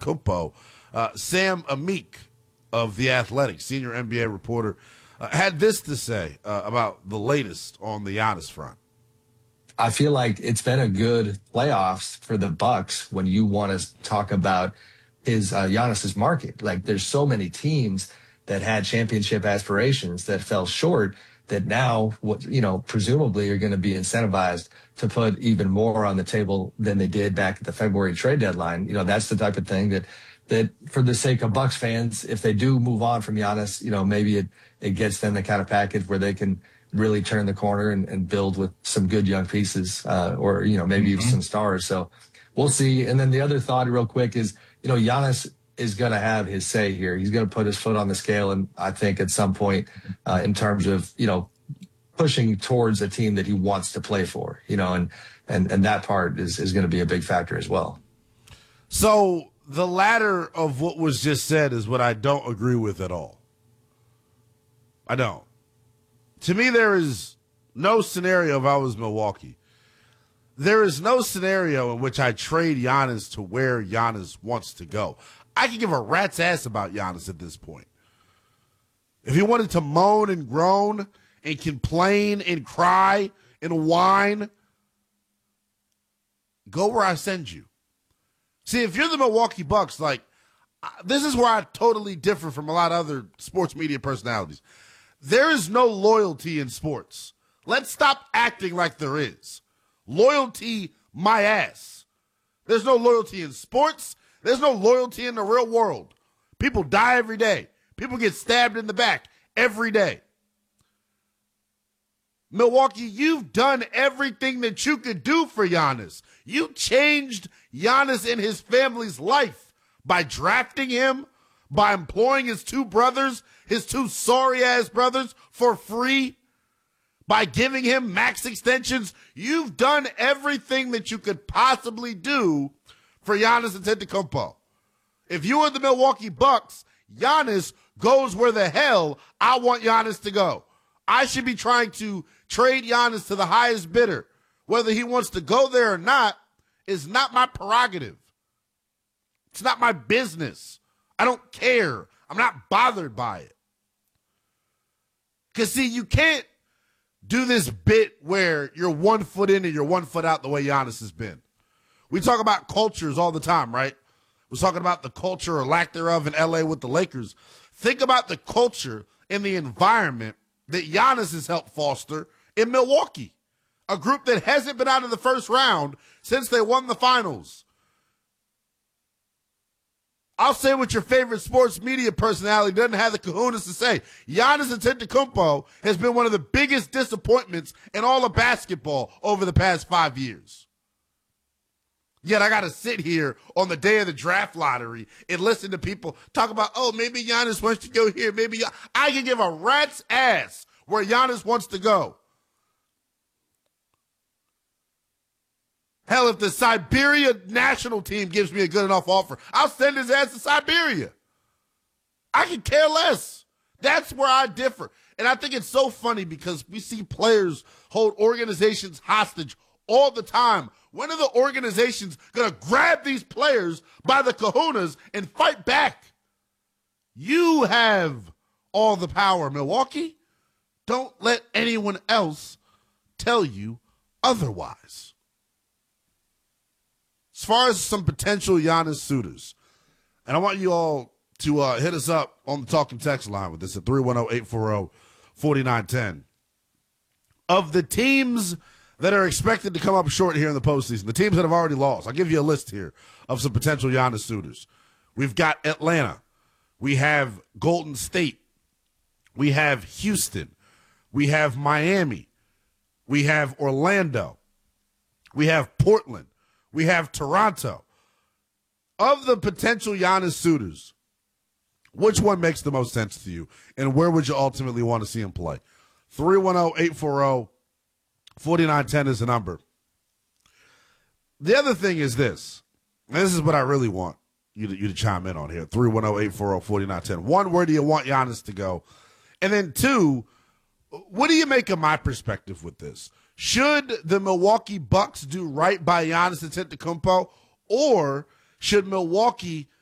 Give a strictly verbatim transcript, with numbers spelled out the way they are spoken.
Antetokounmpo. Uh, Sam Amick of The Athletic, senior N B A reporter, uh, had this to say uh, about the latest on the Giannis front. I feel like it's been a good playoffs for the Bucks when you want to talk about his uh, Giannis's market. Like, there's so many teams that had championship aspirations that fell short that now, what you know, presumably are going to be incentivized to put even more on the table than they did back at the February trade deadline. You know, that's the type of thing that that for the sake of Bucks fans, if they do move on from Giannis, you know, maybe it it gets them the kind of package where they can really turn the corner and, and build with some good young pieces, uh, or, you know, maybe mm-hmm. even some stars. So we'll see. And then the other thought real quick is, you know, Giannis is going to have his say here. He's going to put his foot on the scale. And I think at some point uh, in terms of, you know, pushing towards a team that he wants to play for, you know, and, and, and that part is, is going to be a big factor as well. So the latter of what was just said is what I don't agree with at all. I don't. To me, there is no scenario if I was Milwaukee. There is no scenario in which I trade Giannis to where Giannis wants to go. I could give a rat's ass about Giannis at this point. If he wanted to moan and groan and complain and cry and whine, go where I send you. See, if you're the Milwaukee Bucks, like, this is where I totally differ from a lot of other sports media personalities. There is no loyalty in sports. Let's stop acting like there is. Loyalty, my ass. There's no loyalty in sports. There's no loyalty in the real world. People die every day. People get stabbed in the back every day. Milwaukee, you've done everything that you could do for Giannis. You changed Giannis and his family's life by drafting him, by employing his two brothers, his two sorry-ass brothers, for free, by giving him max extensions. You've done everything that you could possibly do for Giannis Antetokounmpo. If you are the Milwaukee Bucks, Giannis goes where the hell I want Giannis to go. I should be trying to trade Giannis to the highest bidder. Whether he wants to go there or not is not my prerogative. It's not my business. I don't care. I'm not bothered by it. Because, see, you can't do this bit where you're one foot in and you're one foot out the way Giannis has been. We talk about cultures all the time, right? We're talking about the culture or lack thereof in L A with the Lakers. Think about the culture and the environment that Giannis has helped foster in Milwaukee, a group that hasn't been out of the first round since they won the finals. I'll say what your favorite sports media personality doesn't have the kahunas to say. Giannis Antetokounmpo has been one of the biggest disappointments in all of basketball over the past five years. Yet I got to sit here on the day of the draft lottery and listen to people talk about, oh, maybe Giannis wants to go here. Maybe I can give a rat's ass where Giannis wants to go. Hell, if the Siberia national team gives me a good enough offer, I'll send his ass to Siberia. I could care less. That's where I differ. And I think it's so funny because we see players hold organizations hostage all the time. When are the organizations going to grab these players by the kahunas and fight back? You have all the power, Milwaukee. Don't let anyone else tell you otherwise. As far as some potential Giannis suitors, and I want you all to uh, hit us up on the talking text line with this at three one zero, eight four zero, four nine one zero. Of the teams that are expected to come up short here in the postseason, the teams that have already lost, I'll give you a list here of some potential Giannis suitors. We've got Atlanta. We have Golden State. We have Houston. We have Miami. We have Orlando. We have Portland. We have Toronto. Of the potential Giannis suitors, which one makes the most sense to you, and where would you ultimately want to see him play? three one zero, eight four zero, four nine one zero is the number. The other thing is this, and this is what I really want you to, you to chime in on here, three one zero, eight four zero, four nine one zero. One, where do you want Giannis to go? And then two, what do you make of my perspective with this? Should the Milwaukee Bucks do right by Giannis Antetokounmpo, or should Milwaukee